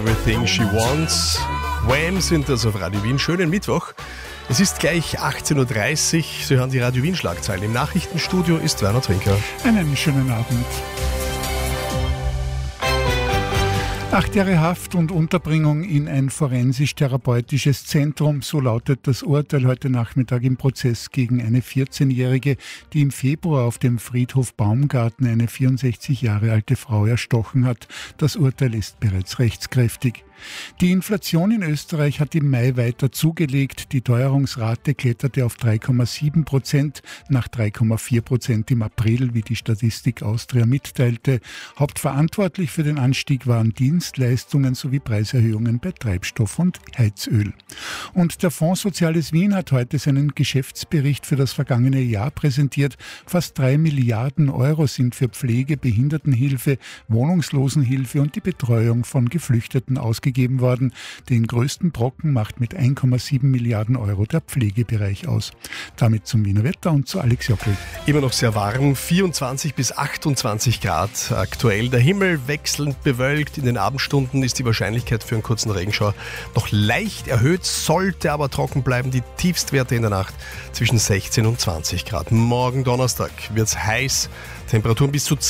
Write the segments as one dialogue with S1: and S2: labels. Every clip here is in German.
S1: Everything She Wants. Wham sind das auf Radio Wien. Schönen Mittwoch. Es ist gleich 18.30 Uhr. Sie hören die Radio Wien Schlagzeilen. Im Nachrichtenstudio ist Werner Trinker.
S2: Einen schönen Abend. 8 Jahre Haft und Unterbringung in ein forensisch-therapeutisches Zentrum, so lautet das Urteil heute Nachmittag im Prozess gegen eine 14-Jährige, die im Februar auf dem Friedhof Baumgarten eine 64 Jahre alte Frau erstochen hat. Das Urteil ist bereits rechtskräftig. Die Inflation in Österreich hat im Mai weiter zugelegt. Die Teuerungsrate kletterte auf 3,7% nach 3,4% im April, wie die Statistik Austria mitteilte. Hauptverantwortlich für den Anstieg waren Dienstleistungen sowie Preiserhöhungen bei Treibstoff und Heizöl. Und der Fonds Soziales Wien hat heute seinen Geschäftsbericht für das vergangene Jahr präsentiert. Fast 3 Milliarden Euro sind für Pflege, Behindertenhilfe, Wohnungslosenhilfe und die Betreuung von Geflüchteten ausgegeben worden. Den größten Brocken macht mit 1,7 Milliarden Euro der Pflegebereich aus. Damit zum Wiener Wetter und zu Alex Jockel.
S1: Immer noch sehr warm, 24 bis 28 Grad aktuell. Der Himmel wechselnd bewölkt. In den Abendstunden ist die Wahrscheinlichkeit für einen kurzen Regenschauer noch leicht erhöht, sollte aber trocken bleiben. Die Tiefstwerte in der Nacht zwischen 16 und 20 Grad. Morgen Donnerstag wird es heiß. Temperaturen bis zu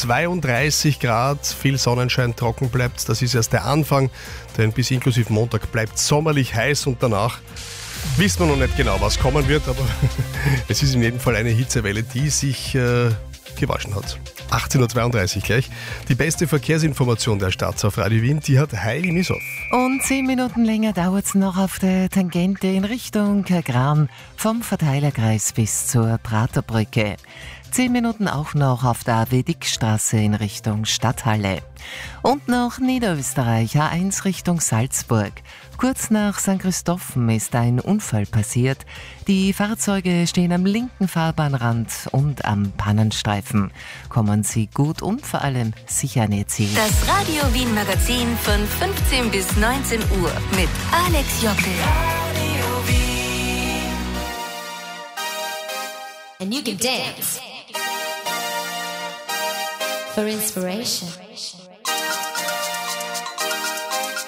S1: 32 Grad, viel Sonnenschein, trocken bleibt. Das ist erst der Anfang, denn bis inklusive Montag bleibt sommerlich heiß und danach wissen wir noch nicht genau, was kommen wird, aber es ist in jedem Fall eine Hitzewelle, die sich gewaschen hat. 18.32 Uhr gleich. Die beste Verkehrsinformation der Stadt auf Radio Wien, die hat Heidi Nissoff.
S3: Und 10 Minuten länger dauert es noch auf der Tangente in Richtung Gran vom Verteilerkreis bis zur Praterbrücke. 10 Minuten auch noch auf der A-Dickstraße in Richtung Stadthalle. Und noch Niederösterreich, A1 Richtung Salzburg. Kurz nach St. Christophen ist ein Unfall passiert. Die Fahrzeuge stehen am linken Fahrbahnrand und am Pannenstreifen. Kommen Sie gut und vor allem sicher an Ihr Ziel.
S4: Das Radio Wien Magazin von 15 bis 19 Uhr mit Alex Jockel. Radio Wien.
S5: And you can dance for inspiration.